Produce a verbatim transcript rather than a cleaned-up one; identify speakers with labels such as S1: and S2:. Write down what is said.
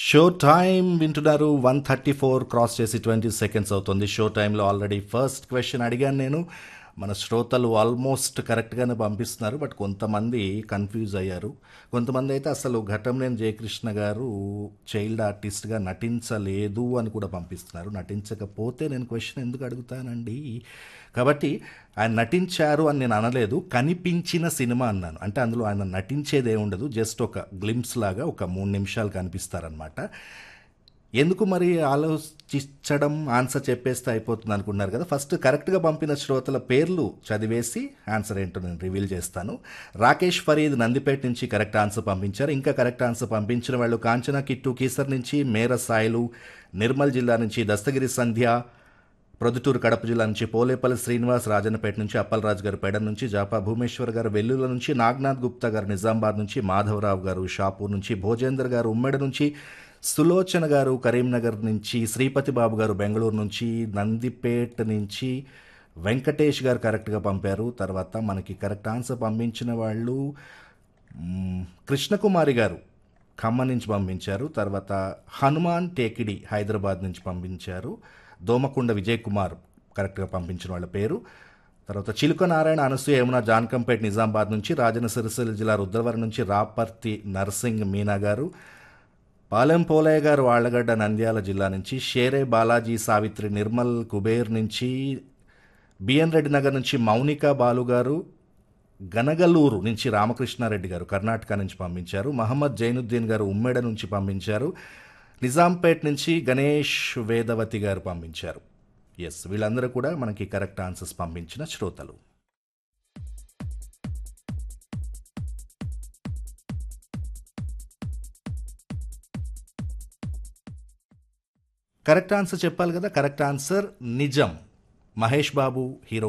S1: Show time వింటున్నారు. One thirty four cross చేసి twenty seconds అవుతుంది. షో టైంలో ఆల్రెడీ ఫస్ట్ క్వశ్చన్ అడిగాను నేను. మన శ్రోతలు ఆల్మోస్ట్ కరెక్ట్గానే పంపిస్తున్నారు. బట్ కొంతమంది కన్ఫ్యూజ్ అయ్యారు. కొంతమంది అయితే అసలు ఘటంనేని జయకృష్ణ గారు చైల్డ్ ఆర్టిస్ట్గా నటించలేదు అని కూడా పంపిస్తున్నారు. నటించకపోతే నేను క్వశ్చన్ ఎందుకు అడుగుతానండి. కాబట్టి ఆయన నటించారు అని నేను అనలేదు, కనిపించిన సినిమా అన్నాను. అంటే అందులో ఆయన నటించేదే ఉండదు, జస్ట్ ఒక గ్లింప్స్ లాగా ఒక మూడు నిమిషాలు కనిపిస్తారనమాట. ఎందుకు మరి ఆలోచించడం, ఆన్సర్ చెప్పేస్తే అయిపోతుంది అనుకున్నారు కదా. ఫస్ట్ కరెక్ట్గా పంపిన శ్రోతల పేర్లు చదివేసి ఆన్సర్ ఏంటో నేను రివీల్ చేస్తాను. రాకేష్ ఫరీద్ నందిపేట నుంచి కరెక్ట్ ఆన్సర్ పంపించారు. ఇంకా కరెక్ట్ ఆన్సర్ పంపించిన వాళ్ళు కాంచనా కిట్టు కీసర్ నుంచి, మేర సాయిలు నిర్మల్ జిల్లా నుంచి, దస్తగిరి సంధ్య ప్రొద్దుటూరు కడప జిల్లా నుంచి, పోలేపల్లి శ్రీనివాస్ రాజన్నపేట నుంచి, అప్పలరాజు గారు పెడ నుంచి, జాపా భూమేశ్వర్ గారు వెల్లుల నుంచి, నాగ్నాథ్ గుప్తా గారు నిజామాబాద్ నుంచి, మాధవరావు గారు షాపూర్ నుంచి, భోజేందర్ గారు ఉమ్మెడ నుంచి, సులోచన గారు కరీంనగర్ నుంచి, శ్రీపతి బాబు గారు బెంగళూరు నుంచి, నందిపేట నుంచి వెంకటేష్ గారు కరెక్ట్గా పంపారు. తర్వాత మనకి కరెక్ట్ ఆన్సర్ పంపించిన వాళ్ళు మ్, కృష్ణకుమారి గారు ఖమ్మం నుంచి పంపించారు. తర్వాత హనుమాన్ టేకిడి హైదరాబాద్ నుంచి పంపించారు. దోమకొండ విజయ్ కుమార్ కరెక్ట్గా పంపించిన వాళ్ళ పేరు. తర్వాత చిలుక నారాయణ అనసూయ యమున జాన్కంపేట్ నిజామాబాద్ నుంచి, రాజన్న సిరిసిల్ల జిల్లా రుద్రవరం నుంచి రాపర్తి నర్సింగ్ మీనా గారు, పాలెం పోలయ్య గారు ఆళ్లగడ్డ నంద్యాల జిల్లా నుంచి, షేరే బాలాజీ సావిత్రి నిర్మల్ కుబేర్ నుంచి, బిఎన్ రెడ్డి నగర్ నుంచి మౌనిక బాలు గారు, గనగలూరు నుంచి రామకృష్ణారెడ్డి గారు కర్ణాటక నుంచి పంపించారు. మహమ్మద్ జైనుద్దీన్ గారు ఉమ్మెడ నుంచి పంపించారు. నిజాంపేట్ నుంచి గణేష్ వేదవతి గారు పంపించారు. ఎస్, వీళ్ళందరూ కూడా మనకి కరెక్ట్ ఆన్సర్స్ పంపించిన శ్రోతలు. కరెక్ట్ ఆన్సర్ చెప్పాలి కదా. కరెక్ట్ ఆన్సర్ నిజం. మహేష్ బాబు హీరో